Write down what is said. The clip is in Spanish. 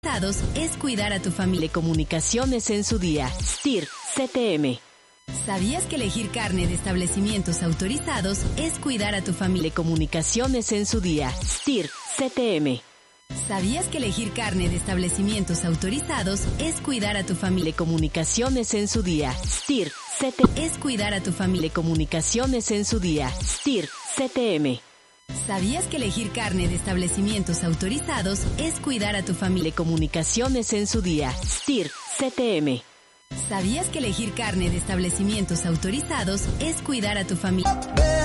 es cuidar a tu familia. Comunicaciones en su día. STIR CTM. ¿Sabías que elegir carne de establecimientos autorizados es cuidar a tu familia? Comunicaciones en su día. STIR CTM. ¿Sabías que elegir carne de establecimientos autorizados es cuidar a tu familia? Comunicaciones en su día. STIR CTM. Es cuidar a tu familia. Comunicaciones en su día. STIR CTM. ¿Sabías que elegir carne de establecimientos autorizados es cuidar a tu familia? Comunicaciones en su día. STIR CTM. ¿Sabías que elegir carne de establecimientos autorizados es cuidar a tu familia?